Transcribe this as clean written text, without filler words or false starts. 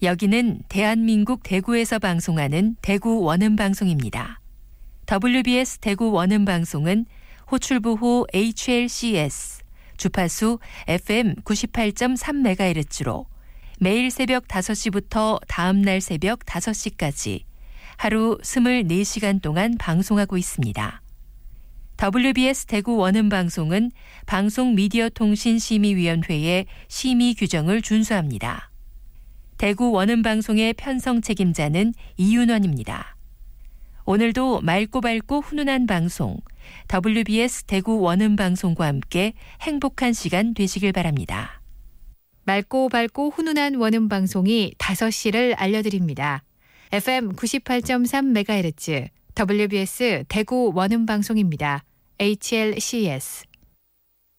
여기는 대한민국 대구에서 방송하는 대구 원음방송입니다. WBS 대구 원음방송은 호출부호 HLCS, 주파수 FM 98.3MHz로 매일 새벽 5시부터 다음날 새벽 5시까지 하루 24시간 동안 방송하고 있습니다. WBS 대구 원음방송은 방송미디어통신심의위원회의 심의 규정을 준수합니다. 대구 원음방송의 편성 책임자는 이윤원입니다. 오늘도 맑고 밝고 훈훈한 방송, WBS 대구 원음방송과 함께 행복한 시간 되시길 바랍니다. 맑고 밝고 훈훈한 원음방송이 5시를 알려드립니다. FM 98.3MHz, WBS 대구 원음방송입니다. HLCS.